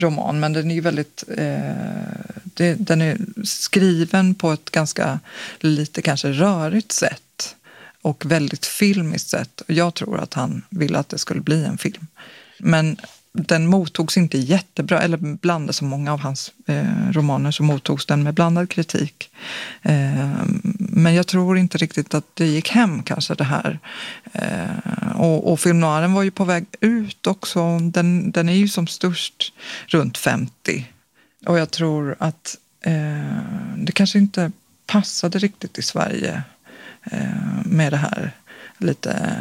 roman, men den är ju väldigt den är skriven på ett ganska lite kanske rörigt sätt och väldigt filmiskt sätt. Jag tror att han ville att det skulle bli en film. Men den mottogs inte jättebra, eller blandade som många av hans romaner, så mottogs den med blandad kritik. Men jag tror inte riktigt att det gick hem kanske det här. Och film noiren var ju på väg ut också. Den är ju som störst runt 50. Och jag tror att det kanske inte passade riktigt i Sverige med det här lite...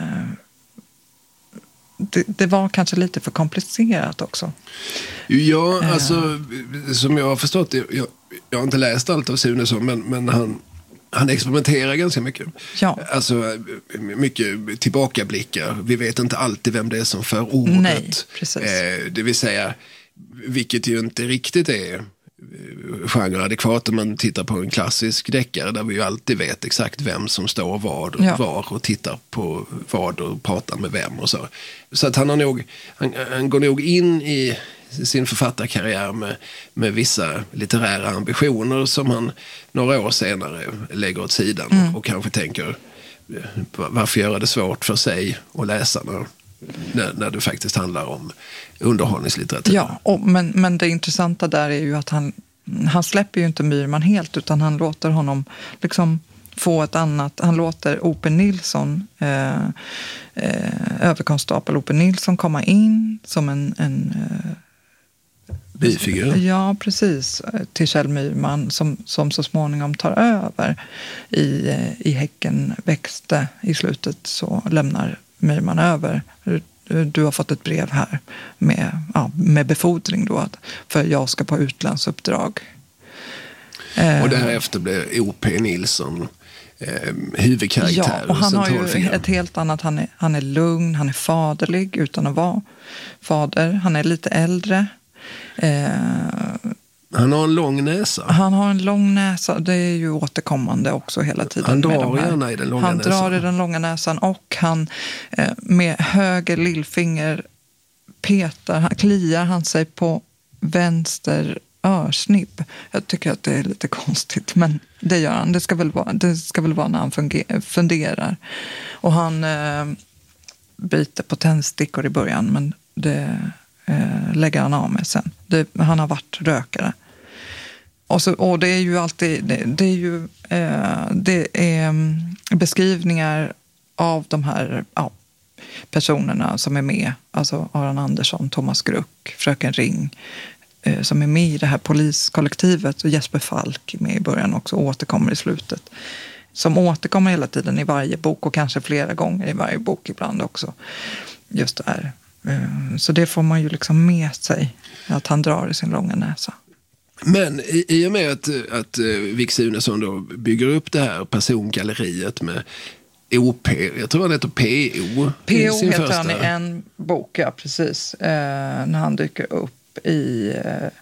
Det var kanske lite för komplicerat också. Ja, alltså som jag har förstått det, jag har inte läst allt av Sunesson, men han experimenterar ganska mycket. Ja. Alltså mycket tillbakablickar. Vi vet inte alltid vem det är som för ordet. Nej, precis. Det vill säga, vilket ju inte riktigt är genreadekvat om man tittar på en klassisk deckare där vi ju alltid vet exakt vem som står var och tittar på vad och pratar med vem och så. Så att han går nog in i sin författarkarriär med vissa litterära ambitioner som han några år senare lägger åt sidan och kanske tänker, varför göra det svårt för sig och läsarna när det faktiskt handlar om underhållningslitteratur. Ja, men det intressanta där är ju att han släpper ju inte Myrman helt, utan han låter honom liksom få ett annat. Han låter O.P. Nilsson, överkonstapel O.P. Nilsson, komma in som en bifigur. Ja, precis. Till Kjell Myrman som så småningom tar över i Häcken växte. I slutet så lämnar Myrman över. Du har fått ett brev här med befordring då, för jag ska på utlandsuppdrag. Och därefter blir O.P. Nilsson huvudkaraktär. Ja, och han har ju ett helt annat, han är lugn, han är faderlig utan att vara fader. Han är lite äldre. Han har en lång näsa. Han har en lång näsa. Det är ju återkommande också hela tiden. Han drar gärna i den långa näsan. Han drar i den långa näsan och han med höger lillfinger kliar han sig på vänster örsnibb. Jag tycker att det är lite konstigt, men det gör han. Det ska väl vara när han funderar. Och han biter på tändstickor i början, men det lägger han av med sen. Han har varit rökare. Och det är ju alltid det är beskrivningar av de här personerna som är med. Alltså Aron Andersson, Thomas Gruck, Fröken Ring, som är med i det här poliskollektivet, och Jesper Falk med i början också, återkommer i slutet. Som återkommer hela tiden i varje bok, och kanske flera gånger i varje bok ibland också. Just det här. Så det får man ju liksom med sig, att han drar i sin långa näsa. Men i och med att Vic Sunesson då bygger upp det här persongalleriet med OP, jag tror han heter PO. PO heter han i en bok, ja precis. När han dyker upp i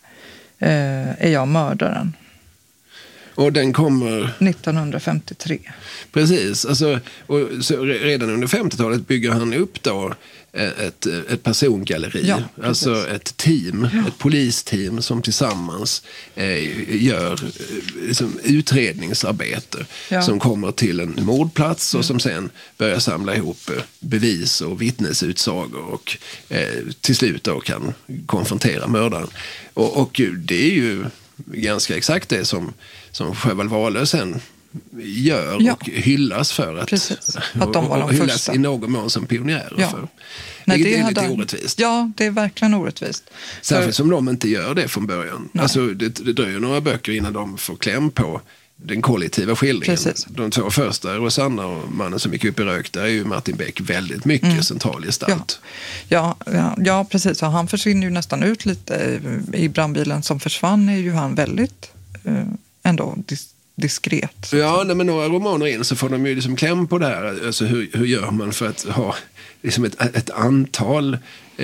Är jag mördaren? Och den kommer 1953. Precis, alltså, och så redan under 50-talet bygger han upp då ett persongalleri, alltså ett team, ett polisteam som tillsammans gör liksom, utredningsarbete som kommer till en mordplats och som sen börjar samla ihop bevis och vittnesutsagor och till slut då kan konfrontera mördaren. Och det är ju ganska exakt det som Sjöwall Wahlöö sen gör och hyllas för att de var de hyllas första. I någon mån som pionjärer för. Nej, det är lite orättvist. Ja, det är verkligen orättvist. Särskilt som de inte gör det från början. Alltså, det dröjer några böcker innan de får kläm på den kollektiva skildringen. Precis. De två första, Rosanna och Mannen som gick upp i rök, där är ju Martin Beck väldigt mycket central gestalt. Ja, precis. Och han försvinner ju nästan ut lite. I brandbilen som försvann är ju han väldigt ändå diskret. Ja, men några romaner in så får de ju liksom kläm på det här. Alltså hur gör man för att ha liksom ett antal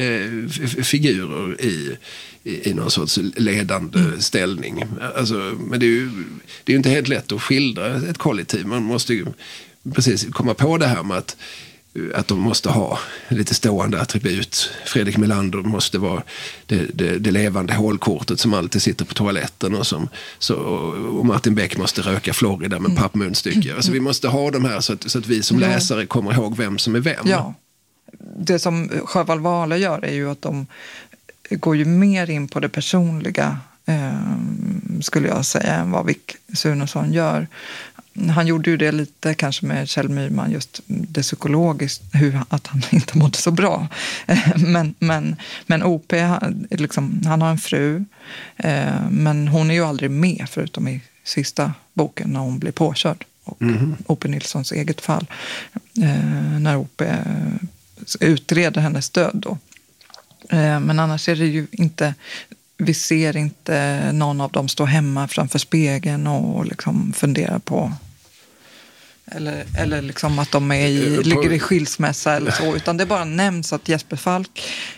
figurer i någon sorts ledande ställning. Alltså, men det är ju inte helt lätt att skildra ett kollektiv. Man måste ju precis komma på det här med att att de måste ha lite stående attribut. Fredrik Melander måste vara det levande hålkortet som alltid sitter på toaletten och Martin Beck måste röka Florida med pappmunstycke. Alltså vi måste ha de här så att vi som läsare kommer ihåg vem som är vem. Ja. Det som Sjöwall Wahlöö gör är ju att de går ju mer in på det personliga, skulle jag säga, än vad Vic Sunesson gör. Han gjorde ju det lite kanske med Kjell Myrman, just det psykologiskt, att han inte mådde så bra. Men OP, liksom, han har en fru, men hon är ju aldrig med förutom i sista boken när hon blir påkörd. Och O.P. Nilssons eget fall, när O.P. utreder hennes död då. Men annars är det ju inte, vi ser inte någon av dem stå hemma framför spegeln och liksom fundera på eller liksom att de ligger i skilsmässa eller så, utan det bara nämns att Jesper Falk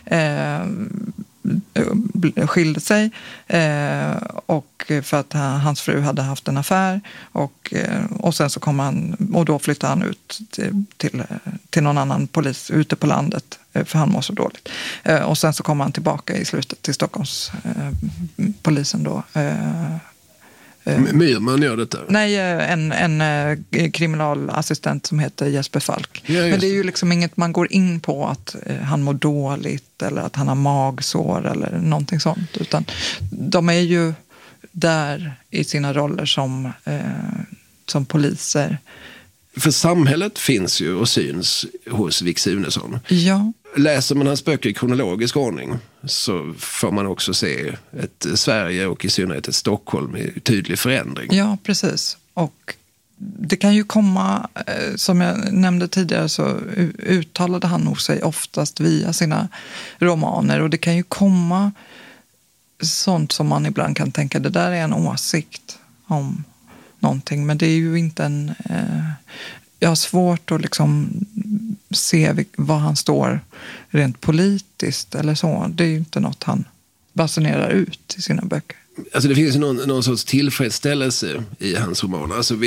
skilde sig och för att hans fru hade haft en affär och sen så kom han, och då flyttade han ut till någon annan polis ute på landet för han mår så dåligt. Och sen så kom han tillbaka i slutet till Stockholms polisen då. Myrman gör detta? Nej, en kriminalassistent som heter Jesper Falk. Ja, men det är ju liksom inget man går in på att han mår dåligt eller att han har magsår eller någonting sånt. Utan de är ju där i sina roller som poliser. För samhället finns ju och syns hos Vic Sunesson. Ja. Läser man hans böcker i kronologisk ordning så får man också se ett Sverige och i synnerhet ett Stockholm i tydlig förändring. Ja, precis. Och det kan ju komma, som jag nämnde tidigare så uttalade han nog sig oftast via sina romaner. Och det kan ju komma sånt som man ibland kan tänka, det där är en åsikt om någonting. Men det är ju inte en... Jag har svårt att liksom se vad han står rent politiskt eller så. Det är ju inte något han basunerar ut i sina böcker. Alltså det finns någon sorts tillfredsställelse i hans romaner. Alltså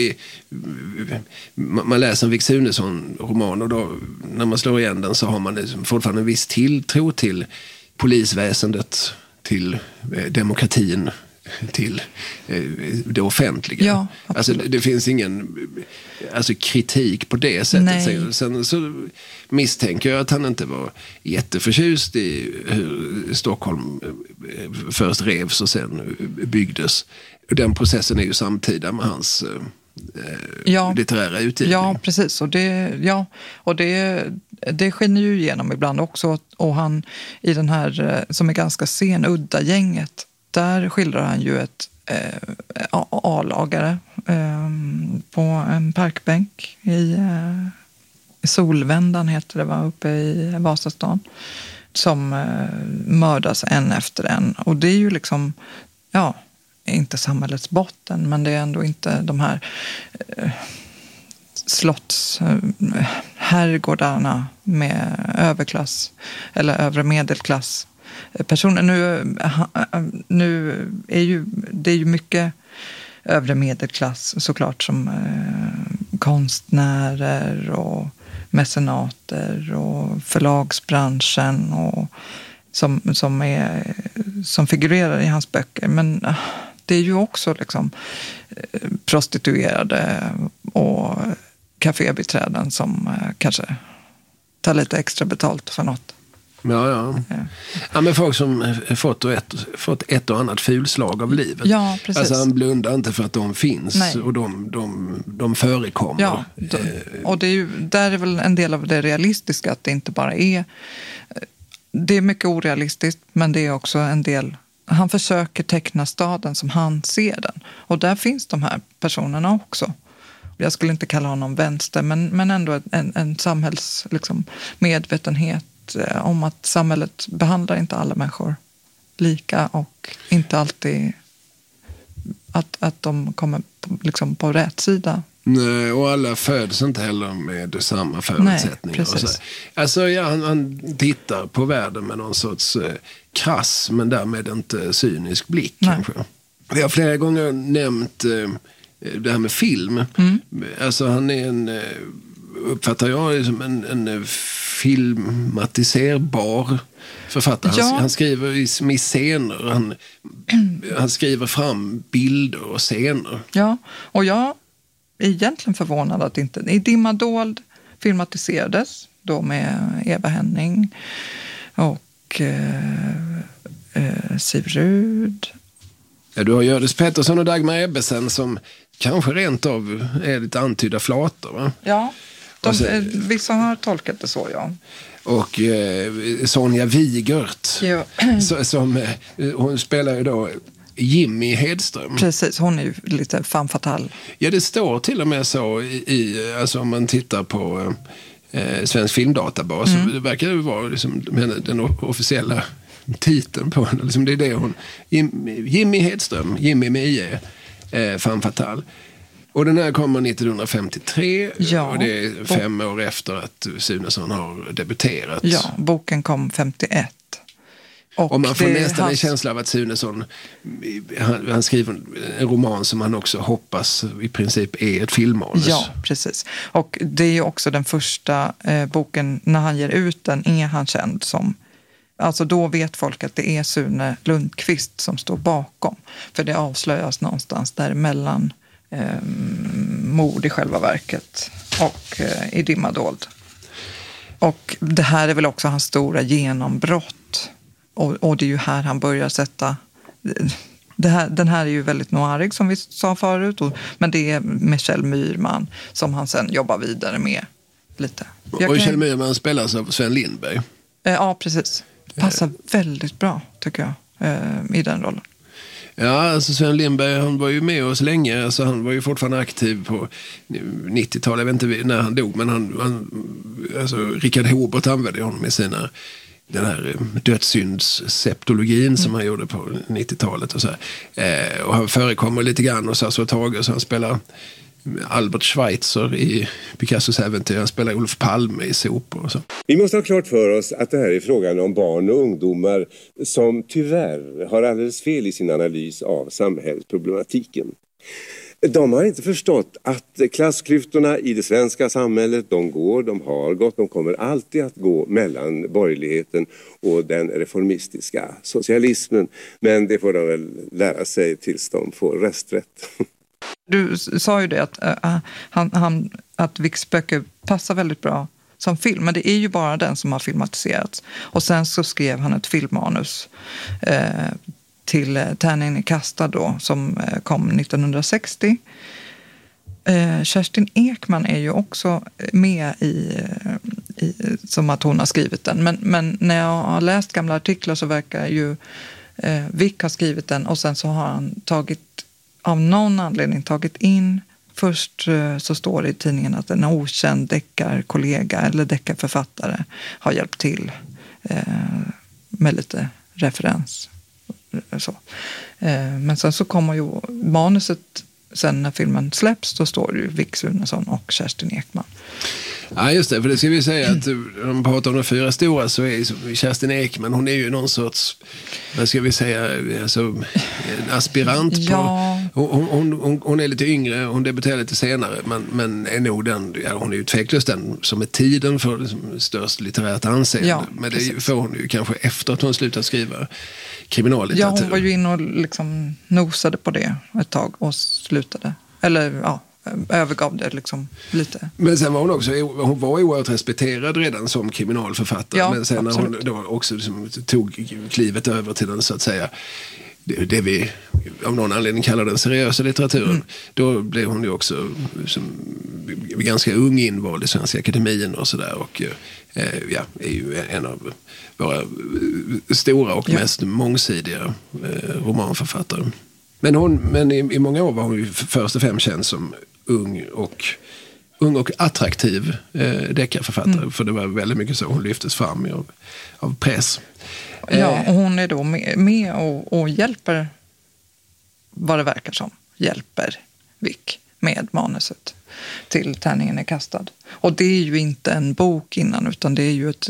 man läser en Vic Sunesson-roman och då, när man slår igen den så har man liksom fortfarande en viss tilltro till polisväsendet, till demokratin, till det offentliga. Ja, alltså det finns ingen kritik på det sättet. Sen så misstänker jag att han inte var jätteförtjust i hur Stockholm först revs och sen byggdes. Den processen är ju samtida med hans litterära utgivning. Ja, precis. Och det skiner ju igenom ibland också. Och han i den här, som är ganska sen, Udda gänget, där skildrar han ju ett A-lagare på en parkbänk i Solvändan heter det, var uppe i Vasastan, som mördas en efter en. Och det är ju liksom, inte samhällets botten, men det är ändå inte de här herrgårdarna med överklass eller övre medelklass personer. Nu är ju det är ju mycket övre medelklass såklart, som konstnärer och mecenater och förlagsbranschen och som figurerar i hans böcker, men det är ju också liksom prostituerade och kafébiträden som kanske tar lite extra betalt för något. Ja, men folk som fått ett och annat fulslag av livet. Ja, precis. Alltså han blundar inte för att de finns. Nej. Och de förekommer. Ja, och där är väl en del av det realistiska, att det inte bara är... Det är mycket orealistiskt, men det är också en del... Han försöker teckna staden som han ser den. Och där finns de här personerna också. Jag skulle inte kalla honom vänster, men ändå en samhälls liksom, medvetenhet om att samhället behandlar inte alla människor lika och inte alltid att de kommer liksom på rätt sida. Nej, och alla föds inte heller med samma förutsättningar. Nej, precis. Alltså han tittar på världen med någon sorts krass, men därmed inte cynisk blick. Kanske. Vi har flera gånger nämnt det här med film. Alltså han är uppfattar jag som en filmatiserbar författare. Han skriver i scener. Han skriver fram bilder och scener. Ja, och jag är egentligen förvånad att inte... I Dimma dold filmatiserades då med Eva Henning och Siv Rud. Ja, du har Hjördis Pettersson och Dagmar Ebbesen som kanske rent av är lite antydda flator, va? Ja, vissa har tolkat det så, ja. Och Sonja Wigert, ja. Hon spelar ju då Jimmy Hedström. Precis, hon är ju lite femme fatale. Ja, det står till och med så alltså om man tittar på Svensk filmdatabas, så det verkar ju vara liksom, den officiella titeln på henne. Liksom, det är det hon... Jimmy Hedström, Jimmy med IE, femme fatale. Och den här kommer 1953 och det är 5 år efter att Sunesson har debuterat. Ja, boken kom 51. Och man får nästan en känsla av att Sunesson han skriver en roman som han också hoppas i princip är ett filmmanus. Ja, precis. Och det är ju också den första boken, när han ger ut den är han känd som... Alltså då vet folk att det är Sune Lundqvist som står bakom. För det avslöjas någonstans däremellan mord i själva verket och i Dimma dold. Och det här är väl också hans stora genombrott. Och det är ju här han börjar sätta... Den här är ju väldigt noirig som vi sa förut. Men det är Michel Myrman som han sen jobbar vidare med lite. Och Michel Myrman spelas av Sven Lindberg. Ja, precis. Passar väldigt bra, tycker jag, i den rollen. Ja, alltså Sven Lindberg, han var ju med oss länge. Alltså han var ju fortfarande aktiv på 90-talet. Jag vet inte när han dog, men alltså Richard Hobart använde honom i den här dödssyndsseptologin som han gjorde på 90-talet. Och, och han förekommer lite grann hos Asså Tage, så han spelar Albert Schweitzer i Picassos äventyr. Han spelar Olof Palme i Sopor och så. Vi måste ha klart för oss att det här är frågan om barn och ungdomar som tyvärr har alldeles fel i sin analys av samhällsproblematiken. De har inte förstått att klassklyftorna i det svenska samhället, de har gått, de kommer alltid att gå mellan borgerligheten och den reformistiska socialismen. Men det får de väl lära sig tills de får rösträtt. Du sa ju det att Vicks böcker passar väldigt bra som film, men det är ju bara den som har filmatiserats. Och sen så skrev han ett filmmanus till Tärningen är kastad då, som kom 1960. Kerstin Ekman är ju också med i som att hon har skrivit den. Men när jag har läst gamla artiklar så verkar ju Vick ha skrivit den, och sen så har han av någon anledning tagit in. Först så står det i tidningen att en okänd deckarkollega eller deckarförfattare har hjälpt till med lite referens. Så. Men sen så kommer ju manuset, sen när filmen släpps, då står det ju Vick Sunesson och Kerstin Ekman. Ja, just det, för det ska vi säga att om man pratar om de 4 stora, så är Kerstin Ekman, hon är ju någon sorts, vad ska vi säga, alltså en aspirant ja. på, hon är lite yngre, hon debuterar lite senare, men är nog hon är ju tveklöst den som är tiden för liksom, störst litterärt anseende. Ja, men det får hon ju kanske efter att hon slutat skriva kriminallitteratur. Ja, hon var ju inne och liksom nosade på det ett tag och slutade. Eller ja, övergav det liksom lite. Men sen var hon var oerhört respekterad redan som kriminalförfattare. Ja, men sen när hon då också liksom tog klivet över till den, så att säga, det vi av någon anledning kallar den seriösa litteraturen, då blev hon ju också som ganska ung invald i Svenska Akademin och sådär, och är ju en av våra stora och mest mångsidiga romanförfattare. Men i många år var hon ju först och främst känd som ung och attraktiv deckarförfattare, för det var väldigt mycket så hon lyftes fram av press. Ja, och hon är då med och hjälper, vad det verkar som, hjälper Vick med manuset till Tärningen är kastad. Och det är ju inte en bok innan, utan det är ju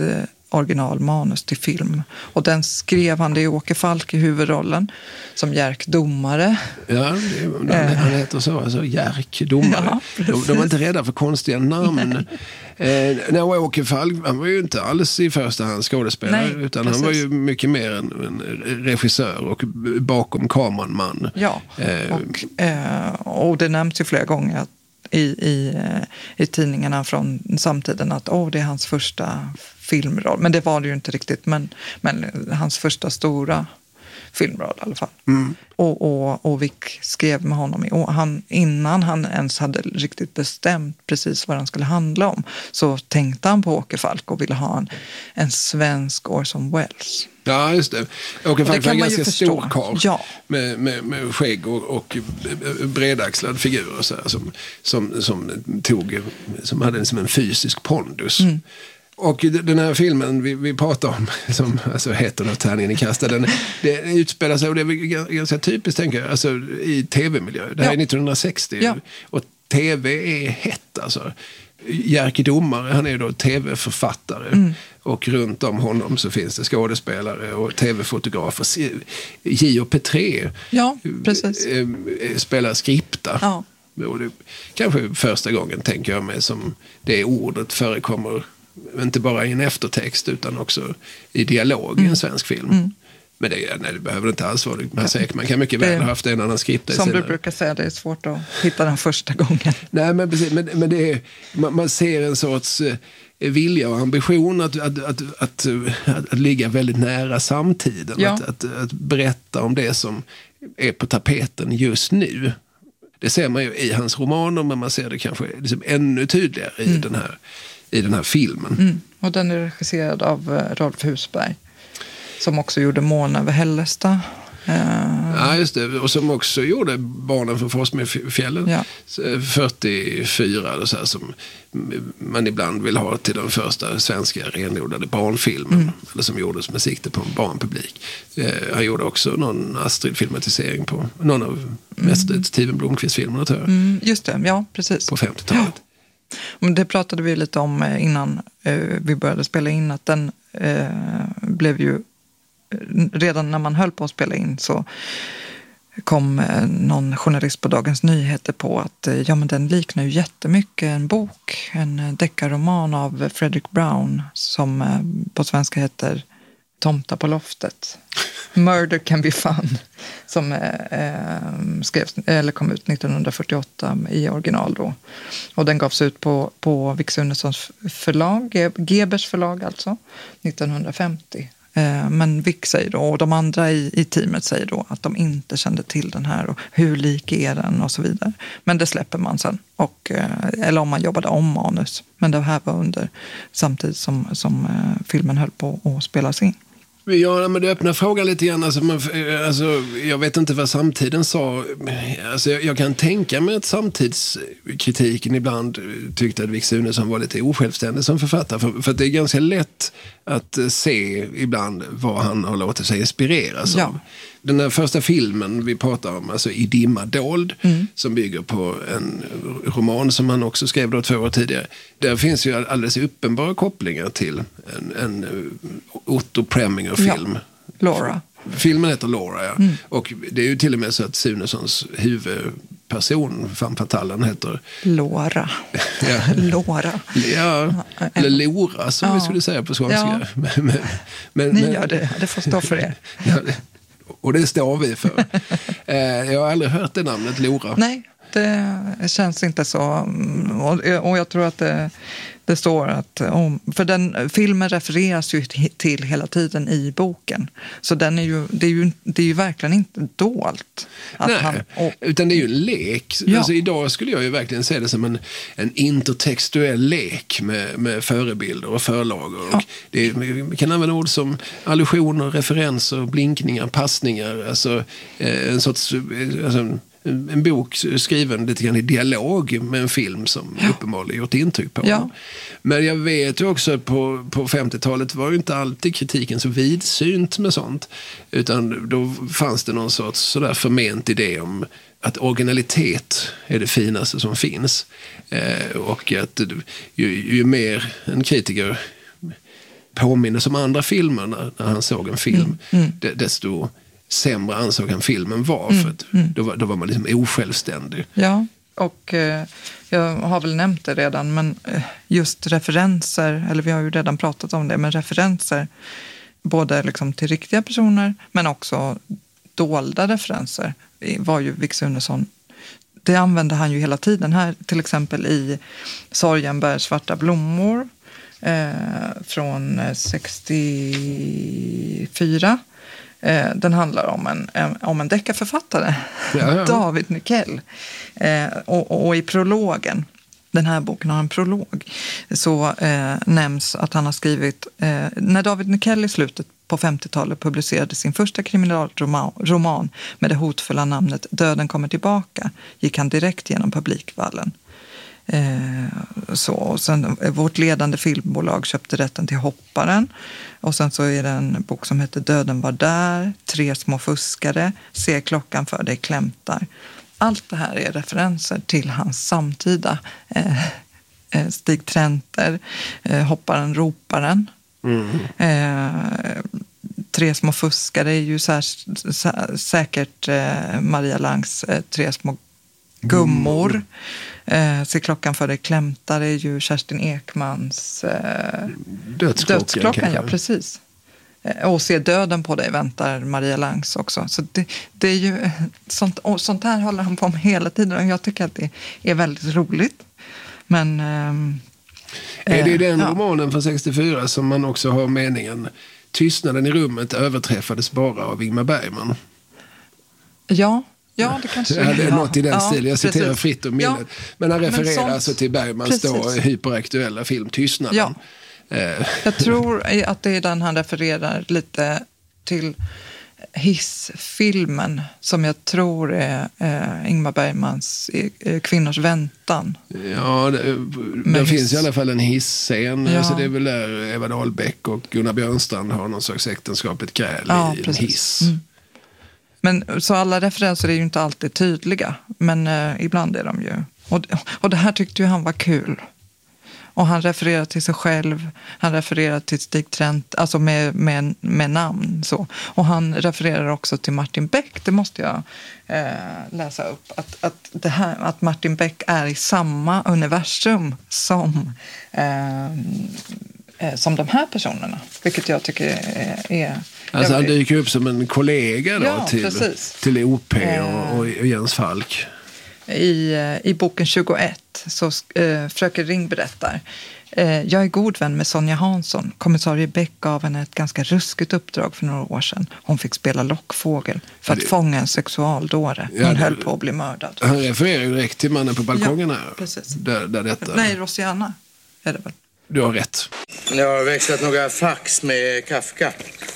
originalmanus till film. Och den skrev han, det är Åke Falk i huvudrollen, som Jerk Domare. Ja, han heter så, alltså Jerk Domare. Ja, de var inte rädda för konstiga namn. När Åke Falk, han var ju inte alls i första hand skådespelare, utan han var ju mycket mer en regissör och bakom kameran man. Ja, och det nämns ju flera gånger att i tidningarna från samtiden att det är hans första filmroll. Men det var det ju inte riktigt, men hans första stora filmroll i alla fall. Och Vic skrev med honom innan han ens hade riktigt bestämt precis vad den skulle handla om, så tänkte han på Åke Falk och ville ha en svensk Orson Welles. Ja, just det. Åke Falk var en ganska stor karl. Ja. Med skägg och bredaxlad figur och så här, som hade en fysisk pondus. Och den här filmen vi pratar om, som alltså heter då Tärningen i kasta, det utspelar sig, och det är ganska typiskt, tänker jag, alltså i tv-miljö. Det här är 1960 och tv är hett alltså. Jerker Domare, han är då tv-författare och runt om honom så finns det skådespelare och tv-fotografer. J.O. Petré spelar skripta. Ja. Och det kanske första gången, tänker jag mig, som det ordet förekommer inte bara i en eftertext utan också i dialog i en svensk film. Men det behöver inte alls vara det. Man kan mycket väl ha haft en annan skript. Som du brukar säga, det är svårt att hitta den första gången. Nej, men precis. Men det är, man ser en sorts vilja och ambition att ligga väldigt nära samtiden. Ja. Att berätta om det som är på tapeten just nu. Det ser man ju i hans romaner, men man ser det kanske liksom ännu tydligare i den här filmen. Och den är regisserad av Rolf Husberg, som också gjorde Mån över Hällestad. Ja, just det. Och som också gjorde Barnen från Forsmedfjällen 44, så här, som man ibland vill ha till den första svenska renodlade barnfilmen, eller som gjordes med sikte på en barnpublik. Han gjorde också någon Astrid-filmatisering på någon av Steven Blomqvist-filmerna, tror jag. Just det, ja, precis. På 50-talet. Ja. Det pratade vi lite om innan vi började spela in, att den blev ju, redan när man höll på att spela in så kom någon journalist på Dagens Nyheter på att men den liknar ju jättemycket en bok, en deckarroman av Fredrik Brown som på svenska heter Tomta på loftet. Murder can be fun, som kom ut 1948 i original då. Och den gavs ut på Vic Sunessons förlag, Gebers förlag alltså, 1950. Men Vic säger då, och de andra i teamet säger då, att de inte kände till den här och hur lik är den och så vidare. Men det släpper man sen, eller om man jobbade om manus. Men det här var under samtidigt som filmen höll på att spelas in. Ja, men det öppnar frågan lite grann. Alltså, jag vet inte vad samtiden sa. Alltså, jag kan tänka mig att samtidskritiken ibland tyckte att Vic Sunesson var lite osjälvständig som författare. För det är ganska lätt att se ibland vad han har låtit sig inspireras av. Ja. Den här första filmen vi pratar om, alltså I dimma dold, som bygger på en roman som han också skrev då 2 år tidigare. Där finns ju alldeles uppenbara kopplingar till en Otto Preminger-film. Ja, Laura. Filmen heter Laura, ja. Och det är ju till och med så att Sunessons huvudperson, femme fatale, heter Laura. Ja. Laura. Ja, eller Lora som vi skulle säga på skånska. Ja. Men ni gör det får stå för er. Ja, och det står vi för. Jag har aldrig hört det namnet, Lora. Nej, det känns inte så. Och jag tror att det står att... För den filmen refereras ju till hela tiden i boken. Så det är ju verkligen inte dolt. Nej, utan det är ju en lek. Ja. Alltså, idag skulle jag ju verkligen se det som en intertextuell lek med förebilder och förlagor. Ja. Och vi kan använda ord som allusioner, referenser, blinkningar, passningar. Alltså en sorts... en bok skriven lite grann i dialog med en film som uppenbarligen gjort intryck på. Ja. Men jag vet ju också att på 50-talet var ju inte alltid kritiken så vidsynt med sånt. Utan då fanns det någon sorts sådär förment idé om att originalitet är det finaste som finns. Och att ju mer en kritiker påminner som andra filmer när han såg en film, desto sämre ansåg han filmen var. För att då var man liksom osjälvständig. Ja, och jag har väl nämnt det redan, men just referenser, eller vi har ju redan pratat om det, men referenser både liksom till riktiga personer men också dolda referenser var ju Vik Sunesson. Det använde han ju hela tiden här, till exempel i Sorgen bär svarta blommor från 64. Den handlar om en deckarförfattare, David Nyquell. Och i prologen, den här boken har en prolog, så nämns att han har skrivit, när David Nyquell i slutet på 50-talet publicerade sin första kriminalroman med det hotfulla namnet Döden kommer tillbaka, gick han direkt genom publikvallen. Och sen vårt ledande filmbolag köpte rätten till Hopparen, och sen så är det en bok som heter Döden var där, 3 små fuskare, Se klockan för dig klämtar. Allt det här är referenser till hans samtida Stig Trenter, Hopparen, roparen. 3 små fuskare är ju säkert Maria Langs 3 små gummor. Se klockan för dig klämtar är ju Kerstin Ekmans Dödsklockan, ja precis. Och Se döden på dig väntar Maria Langs också. Så det är ju sånt här håller han på med hela tiden, och jag tycker att det är väldigt roligt. Men är det den romanen från 64 som man också har meningen Tystnaden i rummet överträffades bara av Ingmar Bergman? Ja, det kanske är. Det är något i den stilen. Jag citerar precis. fritt och minnet. Men han refererar alltså till Bergmans då hyperaktuella film Tystnaden. Ja. Jag tror att det är den han refererar lite till Hissfilmen, som jag tror är Ingmar Bergmans Kvinnors väntan. Ja, det finns i alla fall en hissscen. Ja. Så det är väl där Eva Dahlbeck och Gunnar Björnstrand har någon slags äktenskapet gräl i en hiss. Men så alla referenser är ju inte alltid tydliga, men ibland är de ju. Och det här tyckte ju han var kul. Och han refererar till sig själv, han refererar till Stig Trent, alltså med namn. Så. Och han refererar också till Martin Beck, det måste jag läsa upp. Att Martin Beck är i samma universum som de här personerna. Vilket jag tycker är... Alltså han dyker upp som en kollega då, ja, till OP och Jens Falk. I boken 21 så Fröken Ring berättar: jag är god vän med Sonja Hansson. Kommissarie Beck gav henne ett ganska ruskigt uppdrag för några år sedan. Hon fick spela lockfågel för att fånga en sexualdåre. Hon höll på att bli mördad. Han refererar ju direkt till mannen på balkongen här. Precis. Där detta... Nej, Rosianna är det väl. Du har rätt. Jag har växlat några fax med Kafka.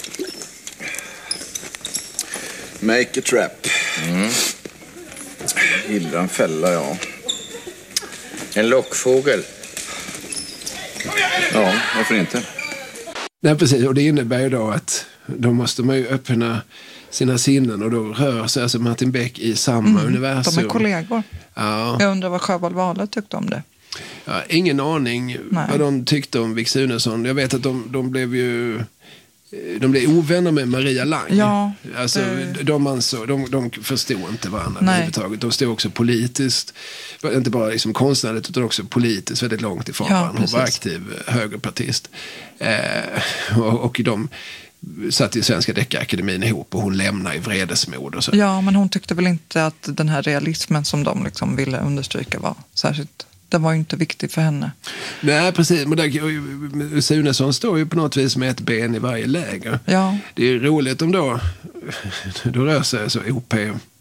Make a trap. Gillar en fälla, ja. En lockfågel. Ja, varför inte? Nej, precis. Och det innebär ju då att då måste man ju öppna sina sinnen, och då rör sig alltså Martin Beck i samma universum. De är kollegor. Ja. Jag undrar vad Sjöwall Wahlöö tyckte om det. Ja, ingen aning vad de tyckte om Vik Sunesson. Jag vet att de blev ovänner med Maria Lang. Ja, alltså, de förstod inte varandra överhuvudtaget. De stod också politiskt, inte bara liksom konstnärligt utan också politiskt väldigt långt ifrån varandra. Hon var aktiv högerpartist. Och de satt i Svenska Deckarakademin ihop, och hon lämnade i vredesmod och så. Ja, men hon tyckte väl inte att den här realismen som de liksom ville understryka var särskilt... Det var ju inte viktigt för henne. Nej, precis. Men Sunesson står ju på något vis med ett ben i varje läger. Ja. Det är roligt om då rör sig så OP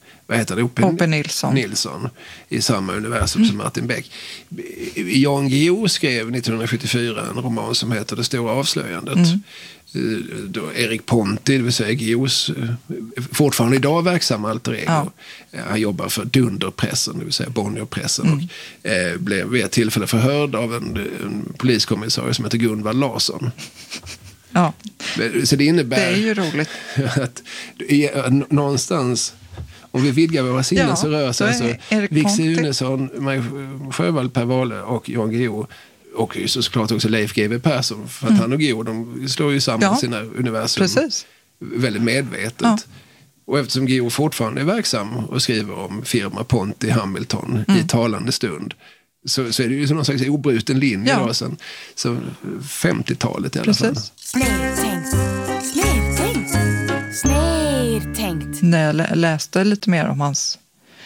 Nilsson i samma universum som Martin Beck. Jan Guillou skrev 1974 en roman som heter Det stora avslöjandet. Då Erik Ponti, det vill säga Guillous fortfarande idag verksam alter ego. Ja. Han jobbar för Dunderpressen, det vill säga Bonnierpressen, och blev vid ett tillfälle förhörd av en poliskommissarie som heter Gunvald Larsson. Ja. Så det innebär... Det är ju roligt. Att någonstans, om vi vidgar våra sinnen, så rör sig alltså Vik Sunesson, Sjöwall, Per Wahlöö och Jan Guillou Och såklart också Leif GW Persson, för att han och Guillou, de slår ju samman sina universum. Precis. Väldigt medvetet. Och eftersom Guillou fortfarande är verksam och skriver om firma Ponti Hamilton i talande stund, så är det ju som någon slags obruten linje då sen. Så 50-talet i alla fall. Snedtänkt. När jag läste lite mer om hans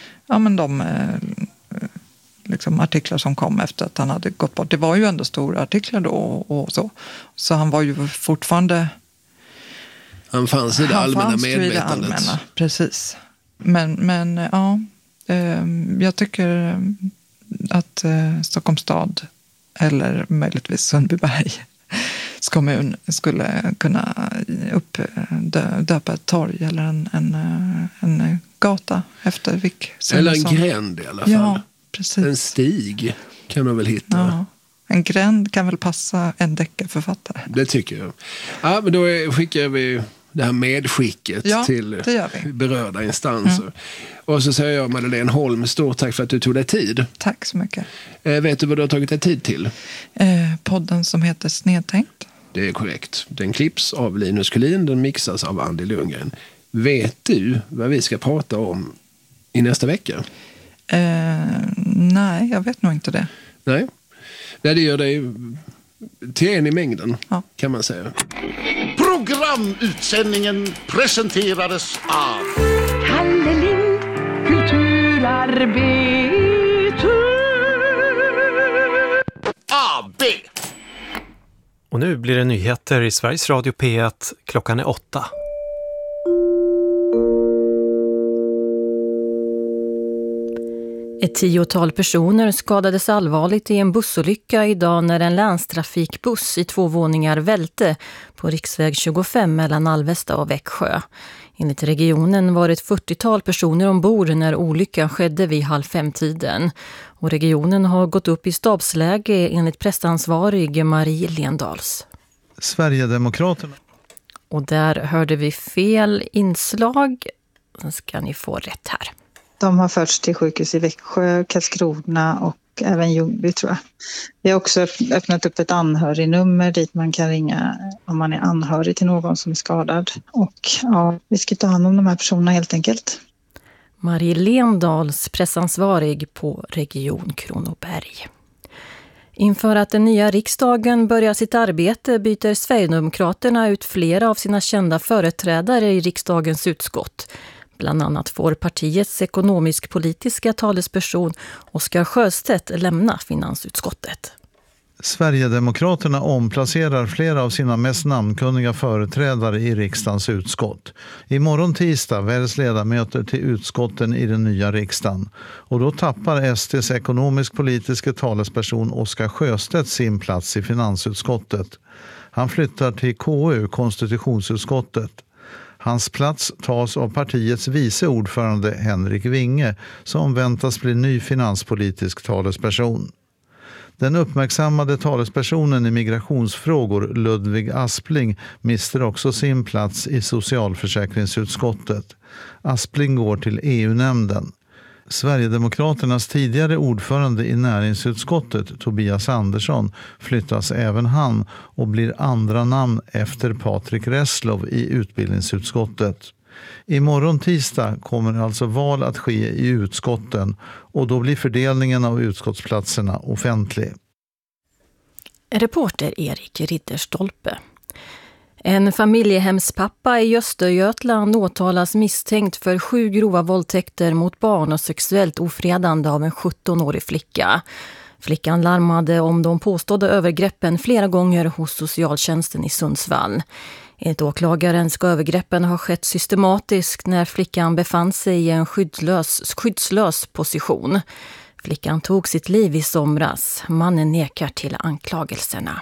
liksom artiklar som kom efter att han hade gått bort. Det var ju ändå stora artiklar då och så. Så han var ju fortfarande... Han fanns i det allmänna medvetandet. Precis. Men jag tycker att Stockholms stad eller möjligtvis Sundbyberg kommun skulle kunna döpa ett torg eller en gata efter Vic Sundbyberg. Eller en gränd i alla fall. Ja, precis. En stig kan man väl hitta. Ja. En gränd kan väl passa en deckarförfattare. Det tycker jag. Ja, men då skickar vi det här medskicket till berörda instanser. Och så säger jag, Madeleine Holm, stort tack för att du tog dig tid. Tack så mycket. Vet du vad du har tagit dig tid till? Podden som heter Snedtänkt. Det är korrekt. Den klipps av Linus Kullin, den mixas av Andy Lundgren. Vet du vad vi ska prata om i nästa vecka? Nej, jag vet nog inte det. Nej, det gör dig till en i mängden, kan man säga. Programutsändningen presenterades av Kalle Lind, kulturarbetare. AB. Och nu blir det nyheter i Sveriges Radio P1. Klockan är 8. Ett 10-tal personer skadades allvarligt i en bussolycka idag när en länstrafikbuss i 2 våningar välte på riksväg 25 mellan Alvesta och Växjö. Enligt regionen var det ett 40-tal personer ombord när olyckan skedde vid 4:30-tiden. Och regionen har gått upp i stabsläge enligt pressansvarig Marie Lendals. Sverigedemokraterna. Och där hörde vi fel inslag. Så ska ni få rätt här. De har förts till sjukhus i Växjö, Karlskrona och även Ljungby, tror jag. Vi har också öppnat upp ett anhörignummer dit man kan ringa om man är anhörig till någon som är skadad. Och vi ska ta hand om de här personerna helt enkelt. Marie Lendals, pressansvarig på Region Kronoberg. Inför att den nya riksdagen börjar sitt arbete byter Sverigedemokraterna ut flera av sina kända företrädare i riksdagens utskott. Bland annat får partiets ekonomisk-politiska talesperson Oskar Sjöstedt lämna finansutskottet. Sverigedemokraterna omplacerar flera av sina mest namnkunniga företrädare i riksdagens utskott. Imorgon tisdag väljs ledamöter till utskotten i den nya riksdagen. Och då tappar SDs ekonomisk-politiska talesperson Oskar Sjöstedt sin plats i finansutskottet. Han flyttar till KU, konstitutionsutskottet. Hans plats tas av partiets vice ordförande Henrik Winge som väntas bli ny finanspolitisk talesperson. Den uppmärksammade talespersonen i migrationsfrågor Ludvig Aspling mister också sin plats i socialförsäkringsutskottet. Aspling går till EU-nämnden. Sverigedemokraternas tidigare ordförande i näringsutskottet, Tobias Andersson, flyttas även han och blir andra namn efter Patrik Reslow i utbildningsutskottet. Imorgon tisdag kommer alltså val att ske i utskotten och då blir fördelningen av utskottsplatserna offentlig. Reporter Erik Ridderstolpe. En familjehemspappa i Östergötland åtalas misstänkt för 7 grova våldtäkter mot barn och sexuellt ofredande av en 17-årig flicka. Flickan larmade om de påstådda övergreppen flera gånger hos socialtjänsten i Sundsvall. Enligt åklagaren ska övergreppen ha skett systematiskt när flickan befann sig i en skyddslös position. Flickan tog sitt liv i somras. Mannen nekar till anklagelserna.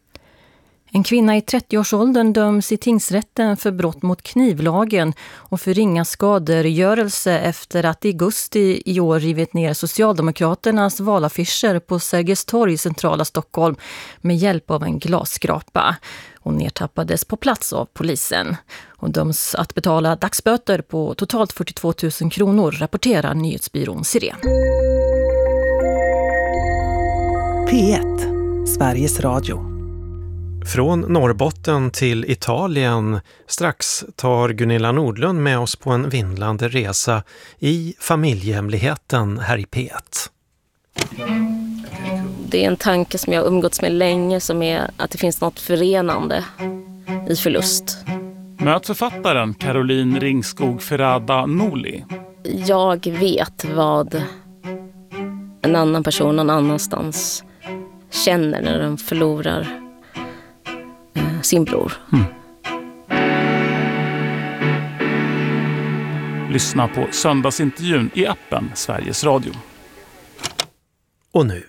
En kvinna i 30-årsåldern döms i tingsrätten för brott mot knivlagen och för ringa skadegörelse efter att i augusti i år rivit ner Socialdemokraternas valaffischer på Sergels torg i centrala Stockholm med hjälp av en glasskrapa. Hon nedtappades på plats av polisen. Hon döms att betala dagsböter på totalt 42 000 kronor, rapporterar nyhetsbyrån Siren. P1. Sveriges Radio. Från Norrbotten till Italien. Strax tar Gunilla Nordlund med oss på en vindlande resa i familjehemligheten här i P1. Det är en tanke som jag har umgåtts med länge, som är att det finns något förenande i förlust. Möt författaren Caroline Ringskog Ferrada Noli. Jag vet vad en annan person någon annanstans känner när de förlorar sin bror. Lyssna på söndagsintervjun i appen Sveriges Radio. Och nu.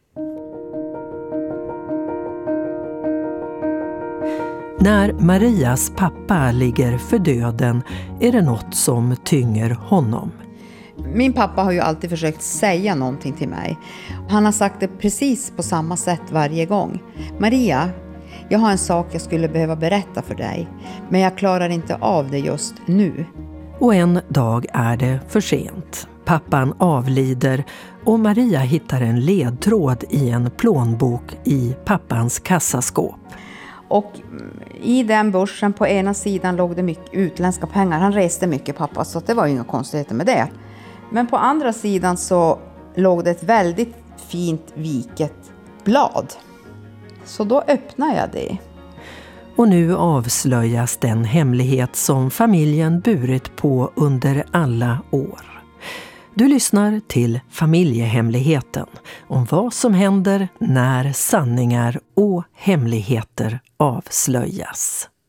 När Marias pappa ligger för döden är det något som tynger honom. Min pappa har ju alltid försökt säga någonting till mig. Han har sagt det precis på samma sätt varje gång. Maria, jag har en sak jag skulle behöva berätta för dig, men jag klarar inte av det just nu. Och en dag är det för sent. Pappan avlider och Maria hittar en ledtråd i en plånbok i pappans kassaskåp. Och i den börsen på ena sidan låg det mycket utländska pengar. Han reste mycket, pappa, så det var ju inga konstigheter med det. Men på andra sidan så låg det ett väldigt fint viket blad. Så då öppnade jag det. Och nu avslöjas den hemlighet som familjen burit på under alla år. Du lyssnar till Familjehemligheten, om vad som händer när sanningar och hemligheter avslöjas.